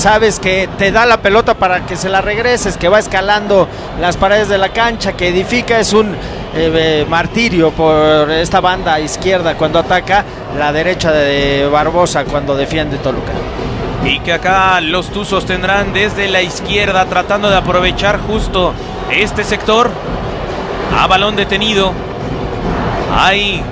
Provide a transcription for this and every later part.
sabes que te da la pelota para que se la regreses, que va escalando las paredes de la cancha, que edifica. Es un martirio por esta banda izquierda cuando ataca, la derecha de Barbosa cuando defiende Toluca. Y que acá los Tuzos tendrán desde la izquierda tratando de aprovechar justo este sector. A balón detenido. Hay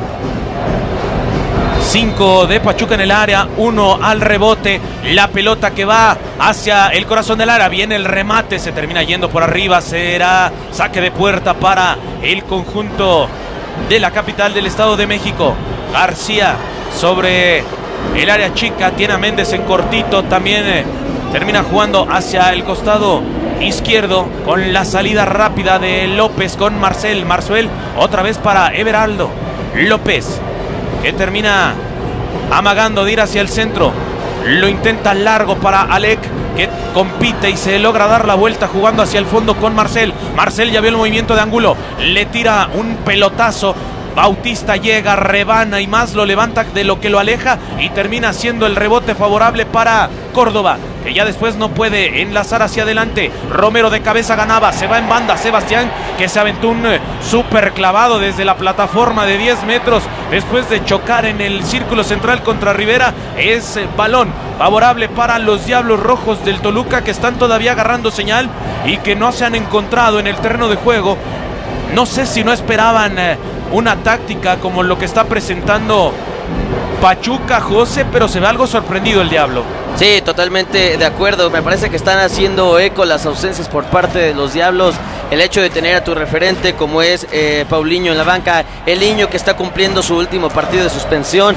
5 de Pachuca en el área, 1 al rebote. La pelota que va hacia el corazón del área. Viene el remate, se termina yendo por arriba. Será saque de puerta para el conjunto de la capital del Estado de México. García sobre el área chica, tiene a Méndez en cortito. También termina jugando hacia el costado izquierdo con la salida rápida de López con Marcel. Marzuel otra vez para Everaldo. López, que termina amagando de ir hacia el centro. Lo intenta largo para Alec, que compite y se logra dar la vuelta jugando hacia el fondo con Marcel. Marcel ya vio el movimiento de Angulo. Le tira un pelotazo. Bautista llega, rebana y más lo levanta de lo que lo aleja y termina siendo el rebote favorable para Córdoba, que ya después no puede enlazar hacia adelante. Romero de cabeza ganaba, se va en banda. Sebastián, que se aventó un súper clavado desde la plataforma de 10 metros después de chocar en el círculo central contra Rivera. Es balón favorable para los Diablos Rojos del Toluca, que están todavía agarrando señal y que no se han encontrado en el terreno de juego. No sé si no esperaban una táctica como lo que está presentando Pachuca, José, pero se ve algo sorprendido el Diablo. Sí, totalmente de acuerdo. Me parece que están haciendo eco las ausencias por parte de los Diablos. El hecho de tener a tu referente como es Paulinho en la banca, el niño que está cumpliendo su último partido de suspensión,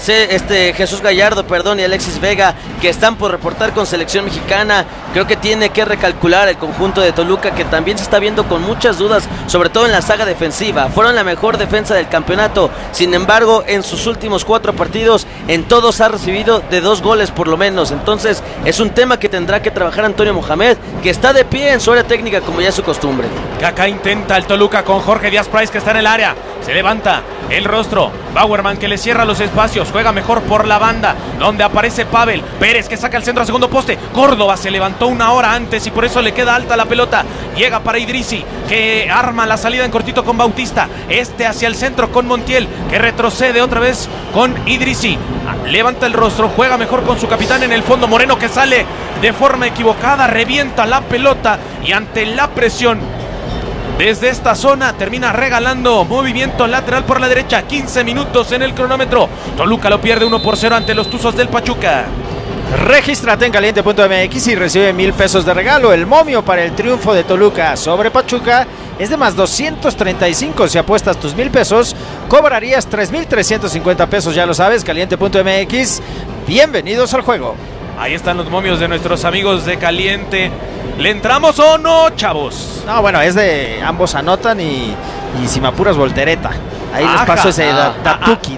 Jesús Gallardo, y Alexis Vega, que están por reportar con selección mexicana. Creo que tiene que recalcular el conjunto de Toluca, que también se está viendo con muchas dudas, sobre todo en la saga defensiva. Fueron la mejor defensa del campeonato. Sin embargo, en sus últimos 4 partidos, en todos ha recibido de 2 goles por lo menos. Entonces, es un tema que tendrá que trabajar Antonio Mohamed, que está de pie en su área técnica como ya es su costumbre. Que acá intenta el Toluca con Jorge Díaz Price, que está en el área. Se levanta el rostro. Bauerman, que le cierra los espacios. Juega mejor por la banda, donde aparece Pavel. Pérez, que saca el centro a segundo poste. Córdoba se levantó una hora antes y por eso le queda alta la pelota. Llega para Idrissi, que arma la salida en cortito con Bautista. Hacia el centro con Montiel, que retrocede otra vez con Idrissi. Levanta el rostro, juega mejor con su capitán en el fondo. Moreno, que sale de forma equivocada, revienta la pelota y ante la presión desde esta zona termina regalando movimiento lateral por la derecha. 15 minutos en el cronómetro. Toluca lo pierde 1-0 ante los Tuzos del Pachuca. Regístrate en caliente.mx y recibe 1,000 pesos de regalo. El momio para el triunfo de Toluca sobre Pachuca es de más 235. Si apuestas tus 1,000 pesos, cobrarías 3,350 pesos. Ya lo sabes, caliente.mx. Bienvenidos al juego. Ahí están los momios de nuestros amigos de Caliente. ¿Le entramos o no, chavos? No, bueno, es de ambos anotan y si me apuras, voltereta. Ahí les paso ese Datuki.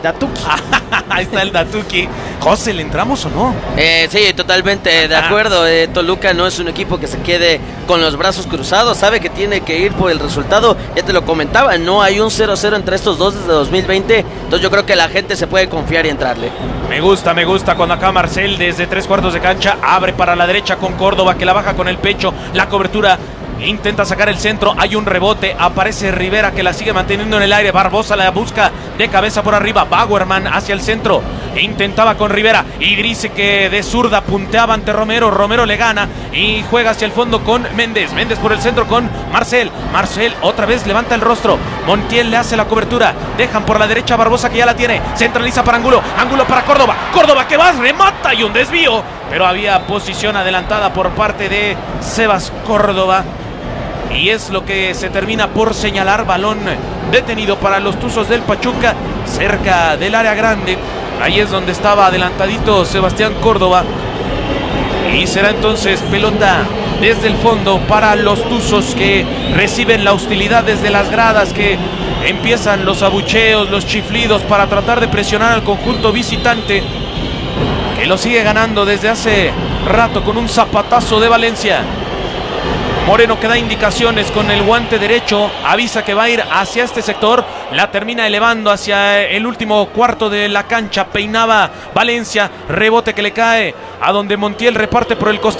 Ahí está el Datuki. José, ¿le entramos o no? Sí, totalmente de acuerdo. Toluca no es un equipo que se quede con los brazos cruzados. Sabe que tiene que ir por el resultado. Ya te lo comentaba, no hay un 0-0 entre estos dos desde 2020. Entonces yo creo que la gente se puede confiar y entrarle. Me gusta cuando acá Marcel desde 3/4 de cancha abre para la derecha con Córdoba, que la baja con el pecho. La cobertura. Intenta sacar el centro, hay un rebote, aparece Rivera, que la sigue manteniendo en el aire. Barbosa la busca de cabeza por arriba. Bauerman hacia el centro, intentaba con Rivera. Idrissi, que de zurda punteaba ante Romero. Romero le gana y juega hacia el fondo con Méndez. Méndez por el centro con Marcel. Marcel otra vez levanta el rostro. Montiel le hace la cobertura. Dejan por la derecha a Barbosa, que ya la tiene. Centraliza para Angulo. Angulo para Córdoba. Córdoba, que va, remata y un desvío. Pero había posición adelantada por parte de Sebas Córdoba. Y es lo que se termina por señalar. Balón detenido para los Tuzos del Pachuca, cerca del área grande. Ahí es donde estaba adelantadito Sebastián Córdoba. Y será entonces pelota desde el fondo para los Tuzos, que reciben la hostilidad desde las gradas, que empiezan los abucheos, los chiflidos para tratar de presionar al conjunto visitante, que lo sigue ganando desde hace rato con un zapatazo de Valencia. Moreno, que da indicaciones con el guante derecho, avisa que va a ir hacia este sector, la termina elevando hacia el último cuarto de la cancha. Peinaba Valencia, rebote que le cae a donde Montiel reparte por el costado.